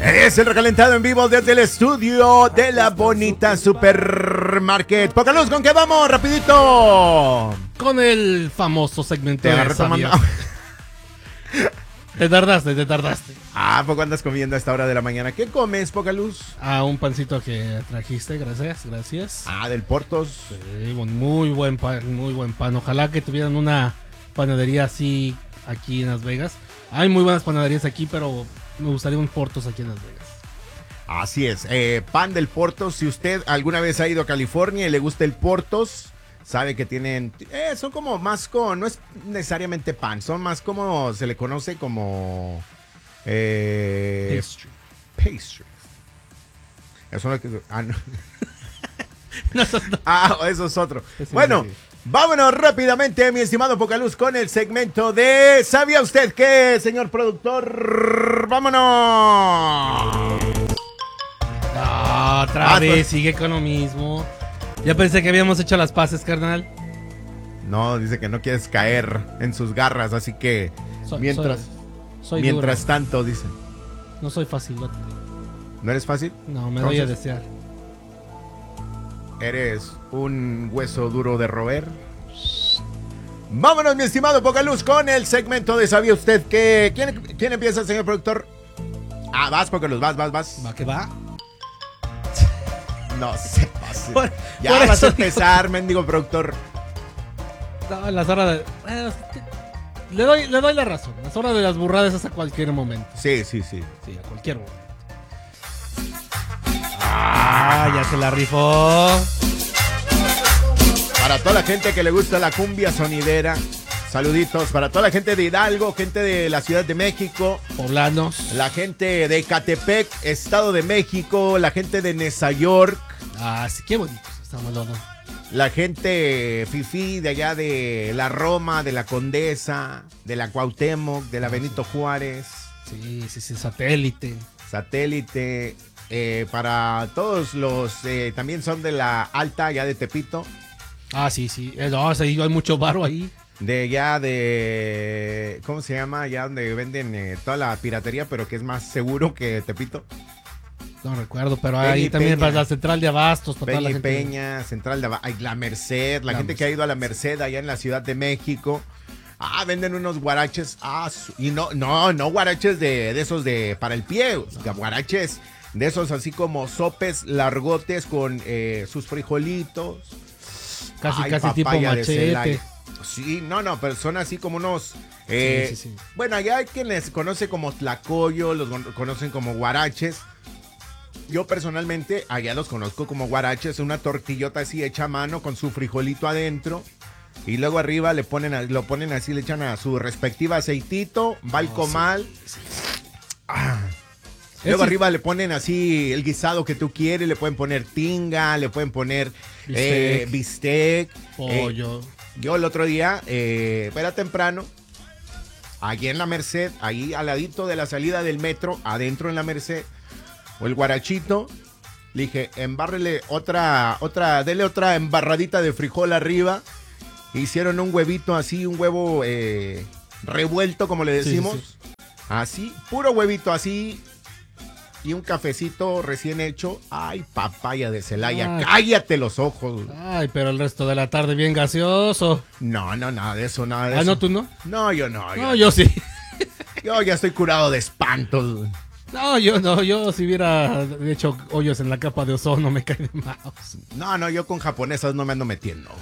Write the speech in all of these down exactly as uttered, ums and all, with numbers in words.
Es el recalentado en vivo desde el estudio de la bonita Supermarket. Poca luz, ¿con qué vamos? Rapidito. Con el famoso segmento Te de agarré ¿Sabías? tomando- Te tardaste, te tardaste. Ah, ¿poco andas comiendo a esta hora de la mañana? ¿Qué comes, Poca luz? Ah, un pancito que trajiste, gracias, gracias. Ah, del Portos. Sí, un muy buen pan, muy buen pan. Ojalá que tuvieran una panadería así aquí en Las Vegas. Hay muy buenas panaderías aquí, pero me gustaría un Portos aquí en Las Vegas. Así es, eh, pan del Portos. Si usted alguna vez ha ido a California y le gusta el Portos, sabe que tienen, eh, son como más con, no es necesariamente pan, son más como, se le conoce como eh, Pastry. pastry. Eso no es que, ah, no. No, no, no. Ah, eso es otro. Ese Bueno, sí, sí. vámonos rápidamente, mi estimado Pocaluz, con el segmento de ¿sabía usted qué, señor productor? ¡Vámonos! Ah, otra Ah, vez, pues- sigue con lo mismo. Ya pensé que habíamos hecho las paces, carnal. No, dice que no quieres caer en sus garras, así que Soy- mientras, soy- soy mientras duro. tanto, dice. No soy fácil. No, ¿No eres fácil? no, me doy a Entonces- desear. ¿Eres un hueso duro de roer? Vámonos, mi estimado Pocaluz, con el segmento de ¿sabía usted qué? ¿Quién, quién empieza, señor productor? Ah, vas, Pocaluz, vas, vas, vas. Va que va. No sé. fácil. Por- ya por vas eso a empezar, mendigo productor. No, las horas de. bueno, es que le, doy, le doy la razón. Las horas de las burradas es a cualquier momento. Sí, sí, sí. Sí, a cualquier momento. Ah, ya se la rifó. Para toda la gente que le gusta la cumbia sonidera, saluditos. Para toda la gente de Hidalgo, gente de la Ciudad de México, Poblanos. la gente de Ecatepec, Estado de México, la gente de Nesa York, Ah, sí, qué bonitos estamos los dos. la gente fifí de allá de la Roma, de la Condesa, de la Cuauhtémoc, de la Benito Juárez, Sí, sí, sí, satélite. Satélite. eh, para todos los, eh, también son de la Alta, allá de Tepito. Ah, sí, sí. Eh, no, sí, hay mucho varo ahí. De allá de, ¿cómo se llama? Allá donde venden eh, toda la piratería, pero que es más seguro que Tepito. No recuerdo, pero Peña ahí y también Peña. va la central de abastos. Para toda Peña la y gente. Peña, Central de Aba- ay, la Merced, la, La gente que Merced. ha ido a la Merced allá en la Ciudad de México. Ah, venden unos guaraches. Ah, su- y no, no, no guaraches de, de esos de para el pie. o sea, guaraches de esos así como sopes largotes con eh, sus frijolitos. Casi, Ay, casi tipo papaya de machete. Celaya. Sí, no, no, pero son así como unos... eh, Sí, sí, sí. Bueno, allá hay quien les conoce como tlacoyo, los gon- conocen como guaraches. Yo personalmente allá los conozco como guaraches, una tortillota así hecha a mano con su frijolito adentro. Y luego arriba le ponen, a- lo ponen así, le echan a su respectiva aceitito, va el Oh, comal. Ah. Luego Ese- arriba le ponen así el guisado que tú quieres, le pueden poner tinga, le pueden poner eh, bistec, eh, Pollo. yo el otro día, eh, era temprano, allí en la Merced, ahí al ladito de la salida del metro, adentro en la Merced, o el guarachito, le dije, embárrele otra, otra, dele otra embarradita de frijol arriba. Hicieron un huevito así, un huevo eh, revuelto, como le Sí, sí, decimos. sí. Así, puro huevito así. Y un cafecito recién hecho. Ay, papaya de Celaya, Ay. cállate los ojos. Ay, pero el resto de la tarde bien gaseoso. No, no, nada de eso, nada de Ah, eso. no, tú no. No, yo no. No, yo, yo sí. yo ya estoy curado de espantos. No, yo no. Yo si hubiera hecho hoyos en la capa de ozono me cae de mouse. No, no, yo con japonesas no me ando metiendo.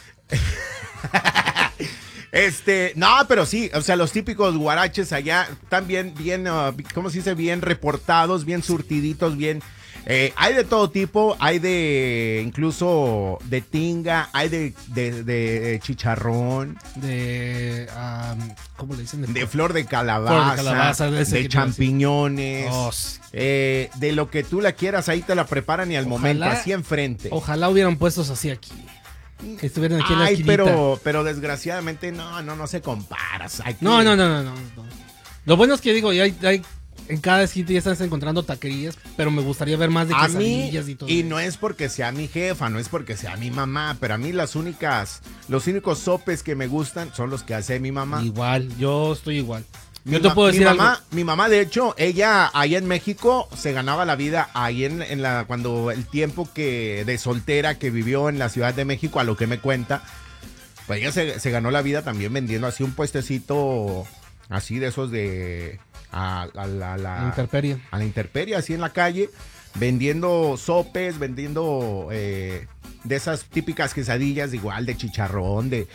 Este, no, pero sí, o sea, los típicos guaraches allá están bien, bien, uh, ¿cómo se dice? Bien reportados, bien surtiditos, bien. Eh, hay de todo tipo, hay de incluso de tinga, hay de, de, de chicharrón, De. am, ¿Cómo le dicen? de flor de calabaza, Flor de calabaza, de ese de que te iba a decir. champiñones, Oh, sí. eh, de lo que tú la quieras, ahí te la preparan y al Ojalá- momento, así enfrente. Ojalá hubieran puestos así aquí. Que estuvieran aquí en la Ay, esquinita. pero, pero desgraciadamente no, no, no se compara. Aquí- No, no, no, no, no, no. Lo bueno es que digo, ya hay, hay- en cada esquina ya estás encontrando taquerías, pero me gustaría ver más de A mí, quesadillas y todo. y no es porque sea mi jefa, no es porque sea mi mamá, pero a mí las únicas, los únicos sopes que me gustan son los que hace mi mamá. Igual, yo estoy igual. Mi, Yo te ma- puedo mi decir mamá, algo. mi mamá, de hecho, ella ahí en México se ganaba la vida ahí en, en la cuando el tiempo que de soltera que vivió en la Ciudad de México, a lo que me cuenta, pues ella se, se ganó la vida también vendiendo así un puestecito así de esos de a, a la, la- La intemperie. a la intemperie, así en la calle, vendiendo sopes, vendiendo eh, de esas típicas quesadillas, igual de chicharrón, de,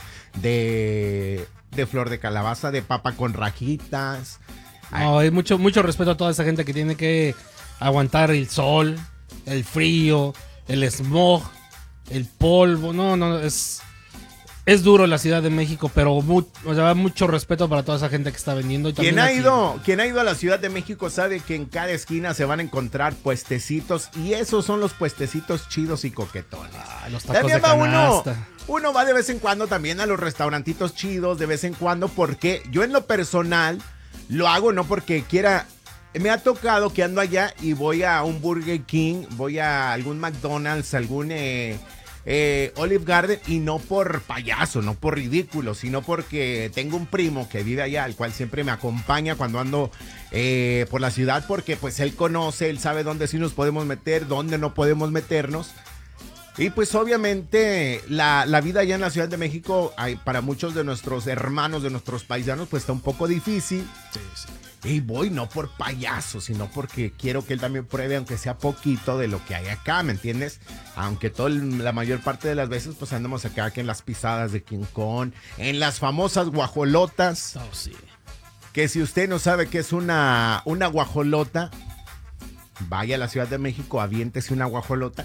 de, de flor de calabaza, de papa con rajitas. No, hay mucho, mucho respeto a toda esa gente que tiene que aguantar el sol, el frío, el smog, el polvo. No, no, es, es duro la Ciudad de México, pero mu- o sea, mucho respeto para toda esa gente que está vendiendo. Y Quien también ha, aquí. ido, quien ha ido a la Ciudad de México sabe que en cada esquina se van a encontrar puestecitos y esos son los puestecitos chidos y coquetones. Ah, los tacos También de va uno, canasta. uno va de vez en cuando también a los restaurantitos chidos, de vez en cuando, porque yo en lo personal lo hago no porque quiera. Me ha tocado que ando allá y voy a un Burger King, voy a algún McDonald's, algún eh, eh, Olive Garden, y no por payaso, no por ridículo, sino porque tengo un primo que vive allá, el cual siempre me acompaña cuando ando eh, por la ciudad, porque pues él conoce, él sabe dónde sí nos podemos meter, dónde no podemos meternos. Y pues obviamente la, la vida allá en la Ciudad de México, hay, para muchos de nuestros hermanos, de nuestros paisanos, pues está un poco difícil. Sí, sí. Y voy no por payaso, sino porque quiero que él también pruebe, aunque sea poquito, de lo que hay acá, ¿me entiendes? Aunque todo el- la mayor parte de las veces pues andamos acá que en las pisadas de King Kong, en las famosas guajolotas, Oh, sí. que si usted no sabe qué es una, una guajolota, vaya a la Ciudad de México, aviéntese una guajolota.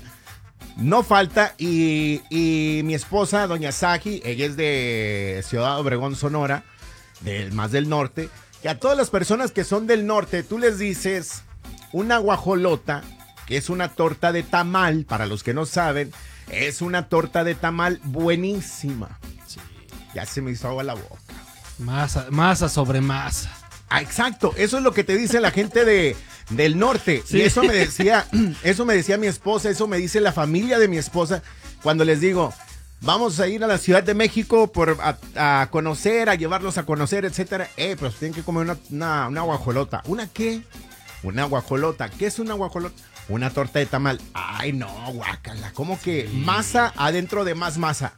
No falta, y, y mi esposa, doña Saji, ella es de Ciudad Obregón, Sonora, del, más del norte, que a todas las personas que son del norte, tú les dices una guajolota, que es una torta de tamal, para los que no saben, es una torta de tamal buenísima. Sí. Ya se me hizo agua la boca. Masa, masa sobre masa. Ah, exacto, eso es lo que te dice la gente de, del norte. Sí. Y eso me decía, eso me decía mi esposa, eso me dice la familia de mi esposa cuando les digo, vamos a ir a la Ciudad de México por, a, a conocer, a llevarlos a conocer, etcétera. Eh, pero tienen que comer una, una, una guajolota. ¿Una qué? Una guajolota. ¿Qué es una guajolota? Una torta de tamal. Ay, no, guácala. ¿Cómo que Sí. masa adentro de más masa?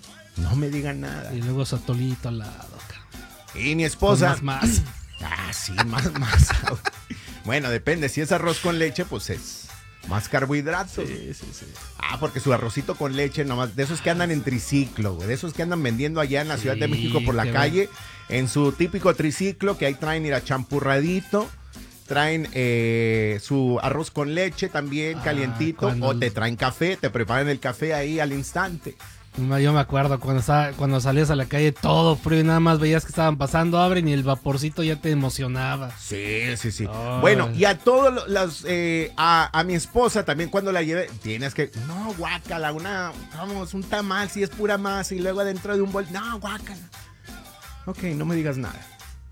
No me digan nada. Y luego satolito al lado. Cabrón. Y mi Con esposa... más masa. Ah, sí, más masa. Bueno, depende. Si es arroz con leche, pues es más carbohidratos. Sí, sí, sí. Ah, porque su arrocito con leche, nomás, de esos que andan en triciclo, güey, de esos que andan vendiendo allá en la Sí, Ciudad de México por la qué calle, en su típico triciclo, que ahí traen, mira, champurradito, traen eh, su arroz con leche también Ah, calientito, cuando o el- te traen café, te preparan el café ahí al instante. Yo me acuerdo cuando, estaba- cuando salías a la calle todo frío y nada más veías que estaban pasando, abren y el vaporcito ya te emocionaba. Sí, sí, sí. Ay. Bueno, y a todos los, eh, a, a mi esposa también cuando la lleve, tienes que, no, guácala, una, vamos, un tamal, si es pura masa y luego adentro de un bol, no, guácala. Ok, no me digas nada.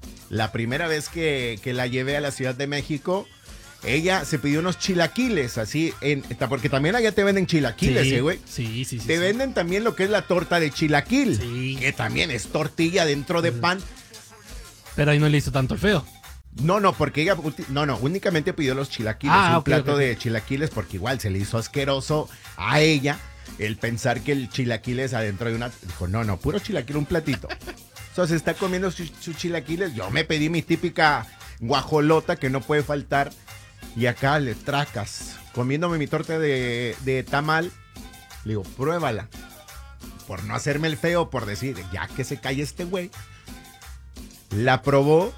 La primera vez que, que la llevé a la Ciudad de México, ella se pidió unos chilaquiles, así, en, porque también allá te venden chilaquiles, sí, ¿eh, güey? Sí, sí, sí. Te sí. venden también lo que es la torta de chilaquil, Sí. que también es tortilla dentro de pan. Pero ahí no le hizo tanto el feo. No, no, porque ella, ulti- no, no, únicamente pidió los chilaquiles, Ah, un ok, plato ok. de chilaquiles, porque igual se le hizo asqueroso a ella el pensar que el chilaquiles adentro de una, dijo, no, no, puro chilaquil, un platito. Entonces está comiendo sus su chilaquiles, yo me pedí mi típica guajolota que no puede faltar, y acá le tracas, comiéndome mi torta de, de tamal, le digo, pruébala, por no hacerme el feo, por decir, ya que se calle este güey, la probó,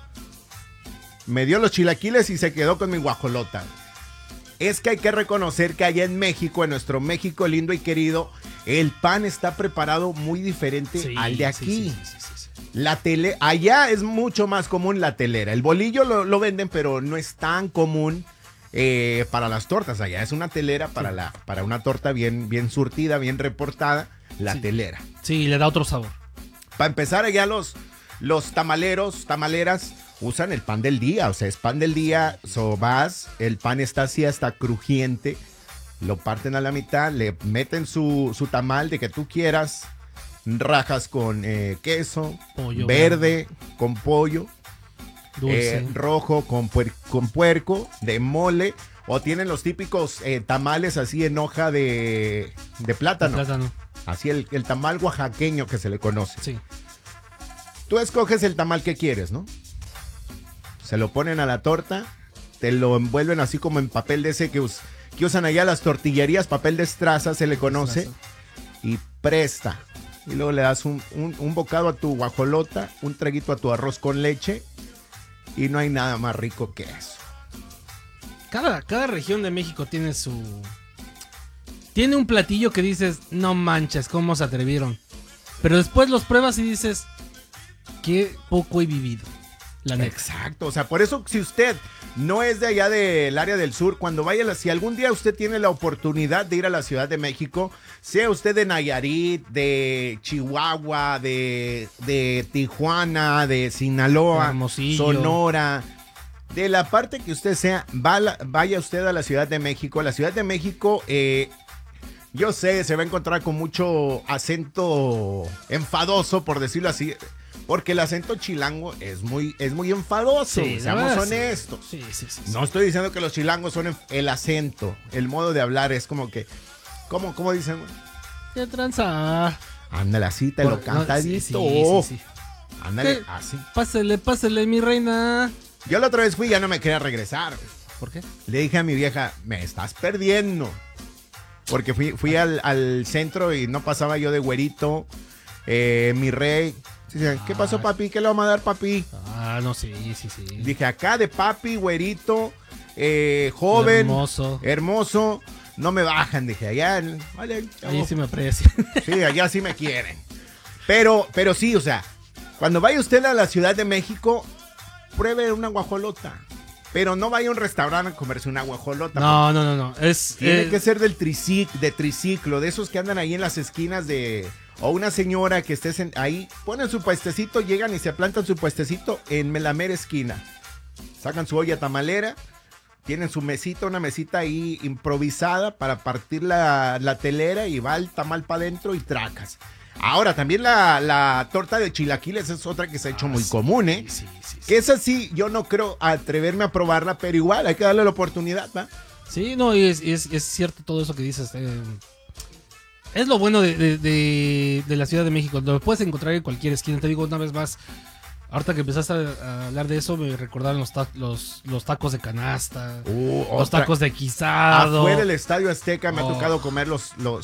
me dio los chilaquiles y se quedó con mi guajolota. Es que hay que reconocer que allá en México, en nuestro México lindo y querido, el pan está preparado muy diferente Sí, al de sí, aquí. sí, sí, sí, sí. La tele, allá es mucho más común la telera. El bolillo lo, lo venden, pero no es tan común eh, para las tortas. Allá es una telera para, Sí. la, para una torta bien, bien surtida, bien reportada, la Sí. telera. Sí, le da otro sabor. Para empezar, allá los, los tamaleros, tamaleras, usan el pan del día. O sea, es pan del día, so vas, el pan está así hasta crujiente, lo parten a la mitad, le meten su, su tamal de que tú quieras, rajas con eh, queso, Pollo verde, con pollo. Dulce. eh, rojo con, puer- con puerco, de mole, o tienen los típicos eh, tamales así en hoja de, de plátano. Plátano. Así el, el tamal oaxaqueño que se le conoce. Sí. Tú escoges el tamal que quieres, ¿no? Se lo ponen a la torta, te lo envuelven así como en papel de ese que, us- que usan allá las tortillerías, papel de estraza se le conoce, Estraza. y presta. Y luego le das un, un- un bocado a tu guajolota, un traguito a tu arroz con leche, y no hay nada más rico que eso. Cada, cada región de México tiene su... Tiene un platillo que dices, no manches, cómo se atrevieron. Pero después los pruebas y dices, qué poco he vivido. La neta. Exacto, o sea, por eso si usted no es de allá del área del sur, cuando vaya, a la- si algún día usted tiene la oportunidad de ir a la Ciudad de México, sea usted de Nayarit, de Chihuahua, de, de Tijuana, de Sinaloa, Hermosillo. Sonora, de la parte que usted sea, va a la- vaya usted a la Ciudad de México. La Ciudad de México, eh, yo sé, se va a encontrar con mucho acento enfadoso, por decirlo así. Porque el acento chilango es muy, es muy enfadoso, Sí, la seamos verdad, sí. honestos. Sí, sí, sí, sí. No estoy diciendo que los chilangos son en- el acento, el modo de hablar es como que, ¿cómo, cómo dicen? ¿Qué tranza? Ándale, así te lo Por- cantadito. no, sí, sí, sí, sí. Ándale, ¿Qué? así. Pásele, pásele, mi reina. Yo la otra vez fui y ya no me quería regresar. ¿Por qué? Le dije a mi vieja, me estás perdiendo. Porque fui, fui al, al centro y no pasaba yo de güerito, eh, mi rey. Dice, ¿qué pasó, papi? ¿Qué le vamos a dar, papi? Ah, no, sí, sí, sí. Dije, acá de papi, güerito, eh, joven, Hermoso. hermoso, no me bajan. Dije, allá, vale, chavo. Ahí sí me aprecia. Sí, allá sí me quieren. Pero, pero sí, o sea, cuando vaya usted a la Ciudad de México, pruebe una guajolota. Pero no vaya a un restaurante a comerse una guajolota. No, no, no, no. Es, Tiene eh, que ser del tricic, de triciclo, de esos que andan ahí en las esquinas de... O una señora que estés en- ahí, ponen su puestecito, llegan y se plantan su puestecito en la mera esquina. Sacan su olla tamalera, tienen su mesita, una mesita ahí improvisada para partir la, la telera y va el tamal para adentro y tracas. Ahora, también la, la torta de chilaquiles es otra que se ha hecho Ah, muy sí, común, ¿eh? Sí, sí, sí. Que esa sí, yo no creo atreverme a probarla, pero igual hay que darle la oportunidad, ¿va? Sí, no, y es, es, es cierto todo eso que dices. eh, es lo bueno de, de, de- de la Ciudad de México. Lo puedes encontrar en cualquier esquina. Te digo una vez más. Ahorita que empezaste a, a hablar de eso, me recordaron los, ta- los, los tacos de canasta. Uh, los otra- tacos de guisado. Afuera del Estadio Azteca me Oh. ha tocado comer los, los,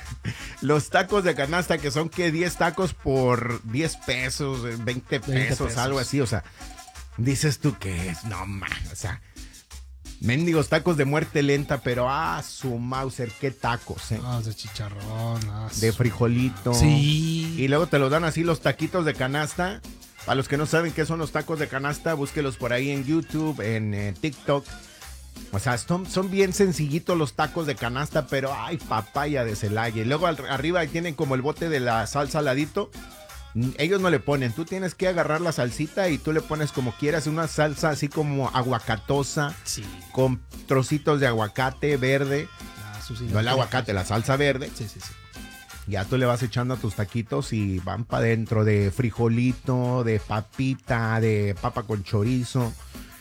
los tacos de canasta que son que diez tacos por diez pesos, veinte pesos, veinte pesos. algo así. O sea, dices tú que es, no man, o sea, mendigos tacos de muerte lenta, pero ah, su Mauser, qué tacos, eh. Ah, de chicharrón. ah, De su- frijolito. Sí. Y luego te los dan así los taquitos de canasta. Para los que no saben qué son los tacos de canasta, búsquelos por ahí en YouTube, en eh, TikTok. O sea, son, son bien sencillitos los tacos de canasta, pero ay, papaya de Celaya. Y luego al- arriba ahí tienen como el bote de la salsa al ladito. Mm, Ellos no le ponen, tú tienes que agarrar la salsita y tú le pones como quieras, una salsa así como aguacatosa, Sí. con trocitos de aguacate verde. Ah, su sí, No el aguacate, la salsa verde. Sí, sí, sí. Ya tú le vas echando a tus taquitos y van para adentro de frijolito, de papita, de papa con chorizo.